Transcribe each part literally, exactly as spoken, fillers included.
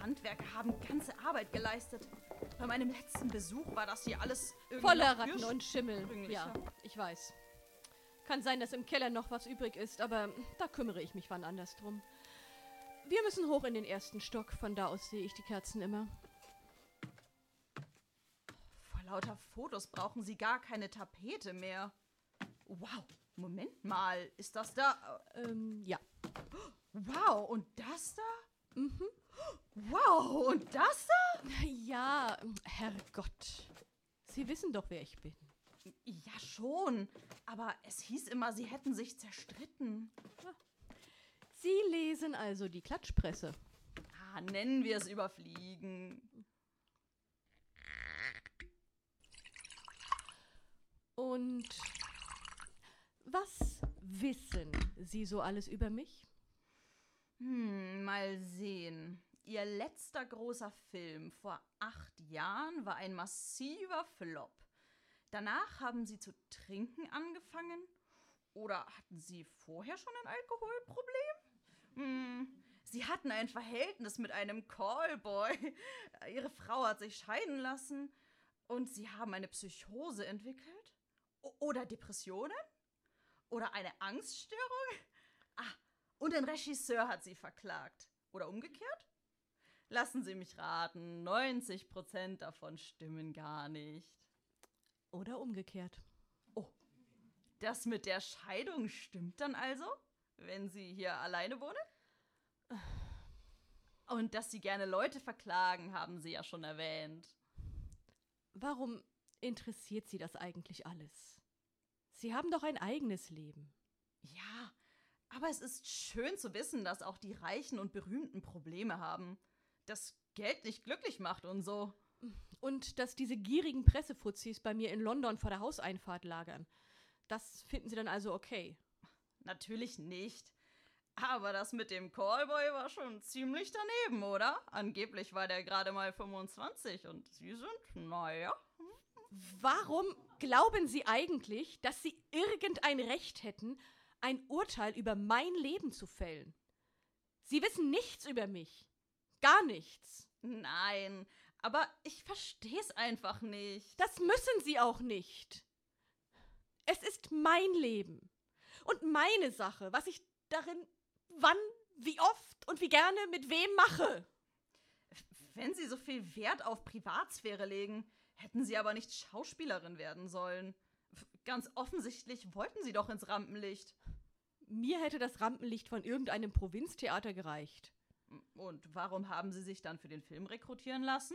Handwerker haben ganze Arbeit geleistet. Bei meinem letzten Besuch war das hier alles irgendwie voller noch Ratten und Schimmel. ursprünglicher. Ja, ich weiß. Kann sein, dass im Keller noch was übrig ist, aber da kümmere ich mich wann anders drum. Wir müssen hoch in den ersten Stock, von da aus sehe ich die Kerzen immer. Vor lauter Fotos brauchen Sie gar keine Tapete mehr. Wow, Moment mal, ist das da... Ähm, ja. Wow, und das da? Mhm. Wow, und das da? Ja, Herrgott. Sie wissen doch, wer ich bin. Ja, schon. Aber es hieß immer, Sie hätten sich zerstritten. Sie lesen also die Klatschpresse. Ah, nennen wir es überfliegen. Und was wissen Sie so alles über mich? Hm, mal sehen. Ihr letzter großer Film vor acht Jahren war ein massiver Flop. Danach haben Sie zu trinken angefangen? Oder hatten Sie vorher schon ein Alkoholproblem? Hm, Sie hatten ein Verhältnis mit einem Callboy. Ihre Frau hat sich scheiden lassen. Und Sie haben eine Psychose entwickelt? O- oder Depressionen? Oder eine Angststörung? Ah, und ein Regisseur hat Sie verklagt. Oder umgekehrt? Lassen Sie mich raten, neunzig Prozent davon stimmen gar nicht. Oder umgekehrt. Oh, das mit der Scheidung stimmt dann also, wenn Sie hier alleine wohnen? Und dass Sie gerne Leute verklagen, haben Sie ja schon erwähnt. Warum interessiert Sie das eigentlich alles? Sie haben doch ein eigenes Leben. Ja, aber es ist schön zu wissen, dass auch die Reichen und Berühmten Probleme haben. Dass Geld nicht glücklich macht und so. Und dass diese gierigen Pressefuzis bei mir in London vor der Hauseinfahrt lagern. Das finden Sie dann also okay? Natürlich nicht. Aber das mit dem Callboy war schon ziemlich daneben, oder? Angeblich war der gerade mal fünfundzwanzig und Sie sind, naja. Warum glauben Sie eigentlich, dass Sie irgendein Recht hätten, ein Urteil über mein Leben zu fällen? Sie wissen nichts über mich. Gar nichts. Nein, aber ich verstehe es einfach nicht. Das müssen Sie auch nicht. Es ist mein Leben und meine Sache, was ich darin wann, wie oft und wie gerne mit wem mache. Wenn Sie so viel Wert auf Privatsphäre legen, hätten Sie aber nicht Schauspielerin werden sollen. Ganz offensichtlich wollten Sie doch ins Rampenlicht. Mir hätte das Rampenlicht von irgendeinem Provinztheater gereicht. Und warum haben Sie sich dann für den Film rekrutieren lassen?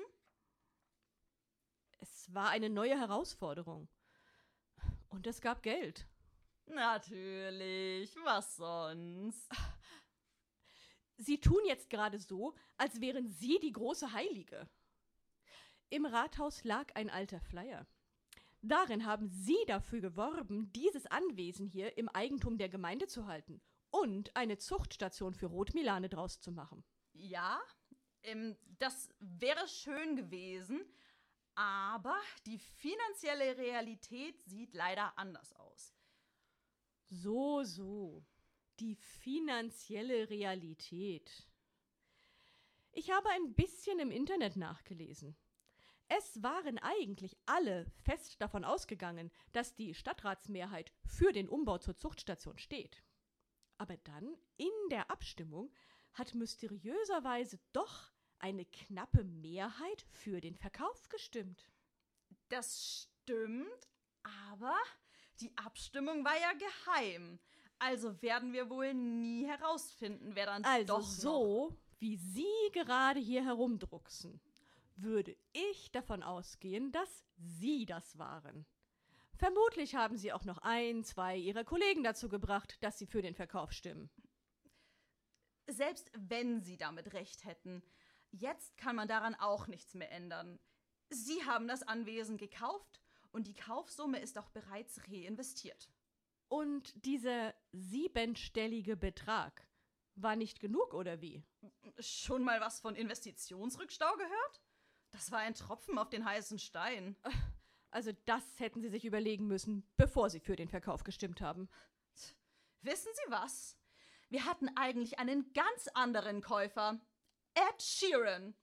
Es war eine neue Herausforderung. Und es gab Geld. Natürlich, was sonst? Sie tun jetzt gerade so, als wären Sie die große Heilige. Im Rathaus lag ein alter Flyer. Darin haben Sie dafür geworben, dieses Anwesen hier im Eigentum der Gemeinde zu halten und eine Zuchtstation für Rotmilane draus zu machen. Ja, ähm, das wäre schön gewesen, aber die finanzielle Realität sieht leider anders aus. So, so. Die finanzielle Realität. Ich habe ein bisschen im Internet nachgelesen. Es waren eigentlich alle fest davon ausgegangen, dass die Stadtratsmehrheit für den Umbau zur Zuchtstation steht. Aber dann, in der Abstimmung, hat mysteriöserweise doch eine knappe Mehrheit für den Verkauf gestimmt. Das stimmt, aber die Abstimmung war ja geheim. Also werden wir wohl nie herausfinden, wer dann Also doch so, noch... wie Sie gerade hier herumdrucksen, würde ich davon ausgehen, dass Sie das waren. Vermutlich haben Sie auch noch ein, zwei Ihrer Kollegen dazu gebracht, dass sie für den Verkauf stimmen. Selbst wenn Sie damit recht hätten, jetzt kann man daran auch nichts mehr ändern. Sie haben das Anwesen gekauft und die Kaufsumme ist auch bereits reinvestiert. Und dieser siebenstellige Betrag war nicht genug, oder wie? Schon mal was von Investitionsrückstau gehört? Das war ein Tropfen auf den heißen Stein. Also das hätten Sie sich überlegen müssen, bevor Sie für den Verkauf gestimmt haben. Wissen Sie was? Wir hatten eigentlich einen ganz anderen Käufer. Ed Sheeran.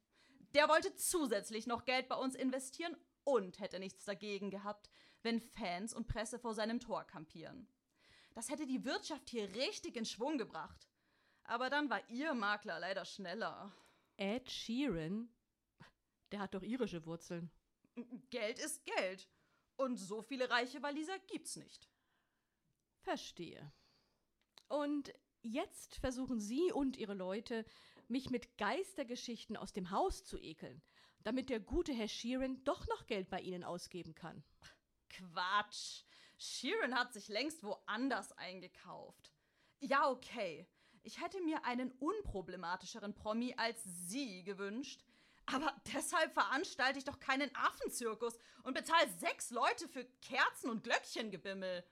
Der wollte zusätzlich noch Geld bei uns investieren und hätte nichts dagegen gehabt, wenn Fans und Presse vor seinem Tor kampieren. Das hätte die Wirtschaft hier richtig in Schwung gebracht. Aber dann war ihr Makler leider schneller. Ed Sheeran? Der hat doch irische Wurzeln. Geld ist Geld. Und so viele reiche Waliser gibt's nicht. Verstehe. Und jetzt versuchen Sie und Ihre Leute, mich mit Geistergeschichten aus dem Haus zu ekeln, damit der gute Herr Sheeran doch noch Geld bei Ihnen ausgeben kann. Quatsch. Sheeran hat sich längst woanders eingekauft. Ja, okay. Ich hätte mir einen unproblematischeren Promi als Sie gewünscht. Aber deshalb veranstalte ich doch keinen Affenzirkus und bezahle sechs Leute für Kerzen und Glöckchengebimmel.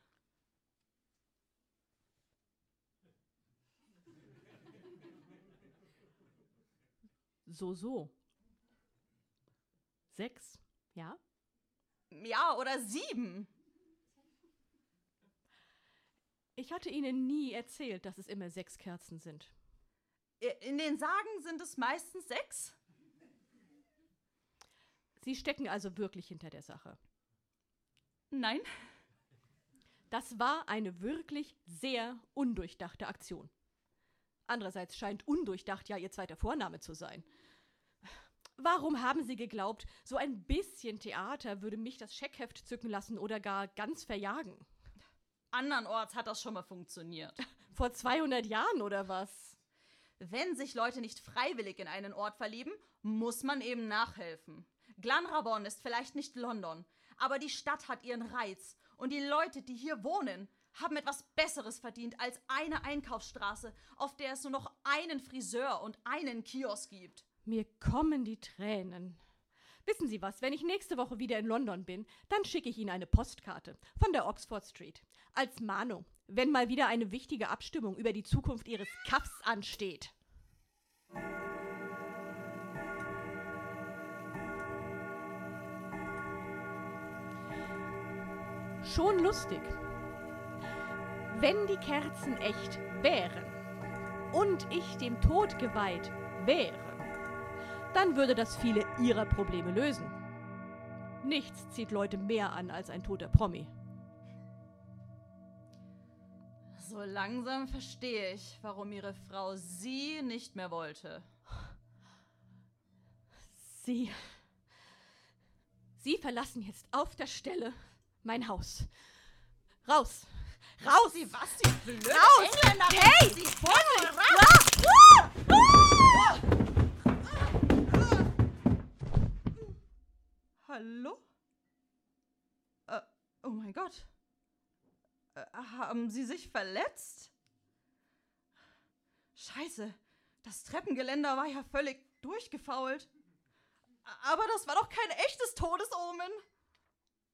So, so. Sechs, ja? Ja, oder sieben. Ich hatte Ihnen nie erzählt, dass es immer sechs Kerzen sind. In den Sagen sind es meistens sechs. Sie stecken also wirklich hinter der Sache. Nein. Das war eine wirklich sehr undurchdachte Aktion. Andererseits scheint undurchdacht ja Ihr zweiter Vorname zu sein. Warum haben Sie geglaubt, so ein bisschen Theater würde mich das Scheckheft zücken lassen oder gar ganz verjagen? Andernorts hat das schon mal funktioniert. Vor zweihundert Jahren oder was? Wenn sich Leute nicht freiwillig in einen Ort verlieben, muss man eben nachhelfen. Glanrabon ist vielleicht nicht London, aber die Stadt hat ihren Reiz. Und die Leute, die hier wohnen, haben etwas Besseres verdient als eine Einkaufsstraße, auf der es nur noch einen Friseur und einen Kiosk gibt. Mir kommen die Tränen. Wissen Sie was, wenn ich nächste Woche wieder in London bin, dann schicke ich Ihnen eine Postkarte von der Oxford Street. Als Mahnung, wenn mal wieder eine wichtige Abstimmung über die Zukunft Ihres Kaffs ansteht. Schon lustig. Wenn die Kerzen echt wären und ich dem Tod geweiht wäre, dann würde das viele Ihrer Probleme lösen. Nichts zieht Leute mehr an als ein toter Promi. So langsam verstehe ich, warum Ihre Frau Sie nicht mehr wollte. Sie... Sie verlassen jetzt auf der Stelle mein Haus. Raus! Raus! Sie was, Sie blöde Raus! Engländer! Hey! Sie Hallo? Äh, oh mein Gott. Äh, haben Sie sich verletzt? Scheiße, das Treppengeländer war ja völlig durchgefault. Aber das war doch kein echtes Todesomen.